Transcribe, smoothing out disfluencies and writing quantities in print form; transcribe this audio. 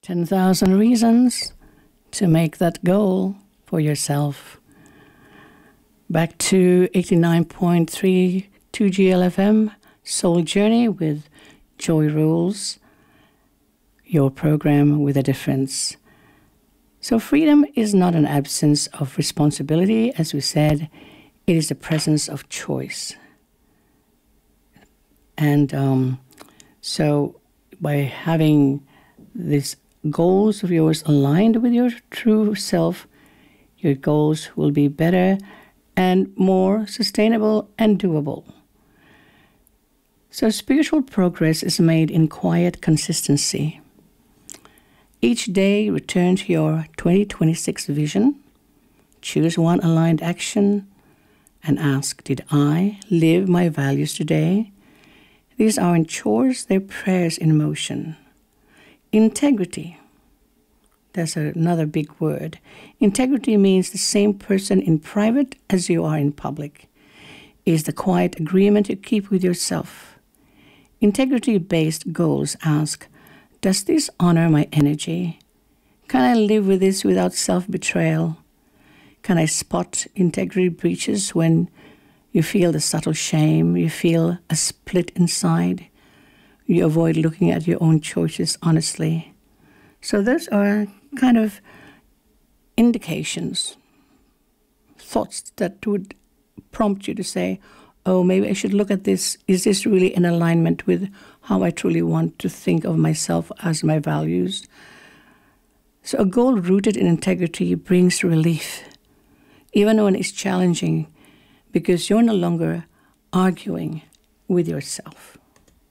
10,000 reasons to make that goal for yourself. Back to 89.3 2GLFM, Soul Journey with Joy Rules, your program with a difference. So freedom is not an absence of responsibility, as we said, it is the presence of choice. And so by having these goals of yours aligned with your true self, your goals will be better and more sustainable and doable. So spiritual progress is made in quiet consistency. Each day, return to your 2026 vision, choose one aligned action, and ask, did I live my values today? These aren't chores, they're prayers in motion. Integrity. That's another big word. Integrity means the same person in private as you are in public. It is the quiet agreement you keep with yourself. Integrity-based goals ask, does this honor my energy? Can I live with this without self-betrayal? Can I spot integrity breaches when you feel the subtle shame, you feel a split inside? You avoid looking at your own choices honestly. So those are kind of indications, thoughts that would prompt you to say, oh, maybe I should look at this. Is this really in alignment with how I truly want to think of myself as my values? So a goal rooted in integrity brings relief, even when it's challenging, because you're no longer arguing with yourself.